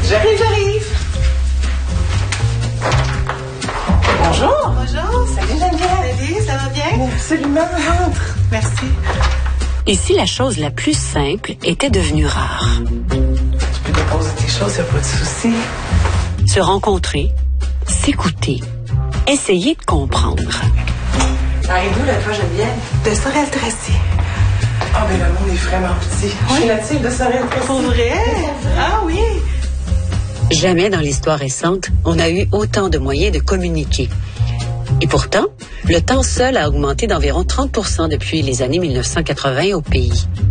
J'arrive. Bonjour. Bonjour. Salut Geneviève. Salut, ça va bien? Absolument, rentre. Merci. Et si la chose la plus simple était devenue rare? Tu peux déposer tes choses, y'a pas de souci. Se rencontrer, s'écouter, essayer de comprendre. T'arrives d'où, la fois, Geneviève? De Sorel-Tracy. Ah, ben le monde est vraiment petit. Je suis native de Sorel-Tracy. Pour vrai? Ah oui. Jamais dans l'histoire récente, on a eu autant de moyens de communiquer. Et pourtant, le temps seul a augmenté d'environ 30% depuis les années 1980 au pays.